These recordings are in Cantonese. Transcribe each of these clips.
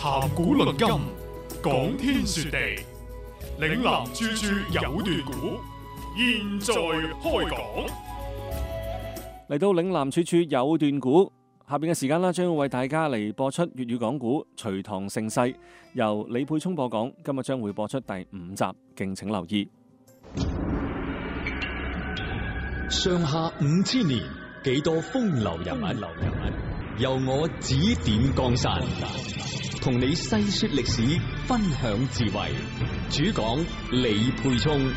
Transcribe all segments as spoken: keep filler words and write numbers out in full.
談古論今，講天說地，嶺南處處有段古，現在開講。 嚟到嶺南處處有段古，下邊嘅時間啦，將會為大家嚟播出粵語講古《隋唐盛世》，由李沛聰播講。今日將會播出第五集，敬請留意。 上下五千年，幾多風流人物，由我指點江山，同你細說歷史，分享智慧。主講李沛聰。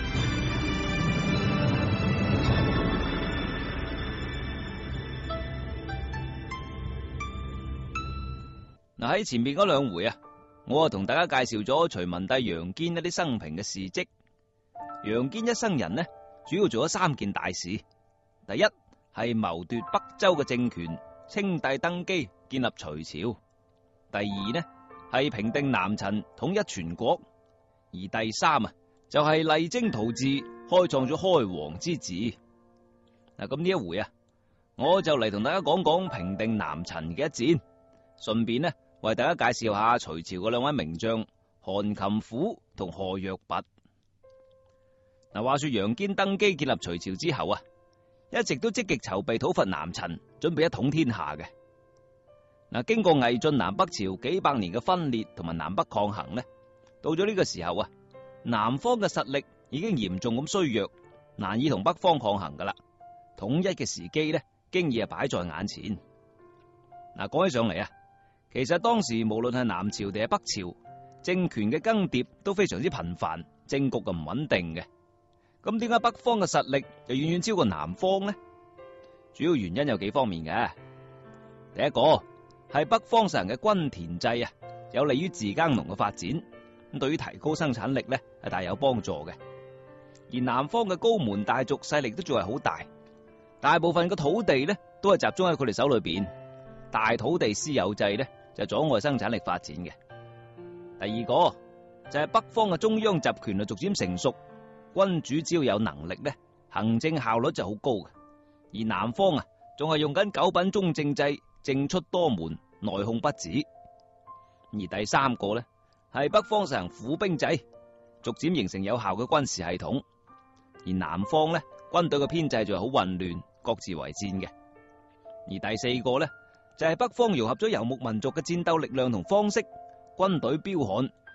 嗱，喺前面嗰兩回啊，我啊同大家介紹咗隋文帝楊堅一啲生平嘅事跡。楊堅一生人呢，主要做咗三件大事。第一係謀奪北周嘅政權，稱帝登基，建立隋朝。第二呢係平定南陳，統一全國。而第三啊就係勵精圖治，開創咗開皇之治。嗱，咁呢一回啊，我就嚟同大家講講平定南陳嘅一戰，順便呢為大家介紹下隋朝嘅兩位名將韓擒虎同賀若弼。嗱，話說楊堅登基建立隋朝之後啊，一直都積極籌備討伐南陳，準備一統天下嘅。嗱，經過魏晉南北朝幾百年嘅分裂同埋南北抗衡呢，到咗呢個時候啊，南方嘅實力已經嚴重咁衰弱，難以同北方抗衡噶啦。統一嘅時機呢，經已係擺在眼前。嗱，講起上嚟啊，其實當時無論係南朝定係北朝，政權嘅更迭都非常之頻繁，政局就唔穩定嘅。咁點解北方嘅實力就遠遠超過南方呢？主要原因有幾方面嘅。第一個係北方實行嘅均田制啊，有利於自耕農嘅發展，咁對於提高生產力呢係大有幫助嘅。而南方嘅高門大族勢力都仲係好大，大部分嘅土地呢都係集中喺佢哋手裏邊，大土地私有制呢就阻礙生產力發展嘅。第二個就係北方嘅中央集權啊逐漸成熟，君主只要有能力呢，行政效率就好高嘅。而南方啊仲係用緊九品中正制，政出多門，內控不止。而第三個呢係北方實行府兵制，逐漸形成有效嘅軍事系統。而南方呢軍隊嘅編制就係好混亂，各自為戰嘅。而第四個呢就係北方融合咗游牧民族嘅戰鬥力量同方式，軍隊彪悍，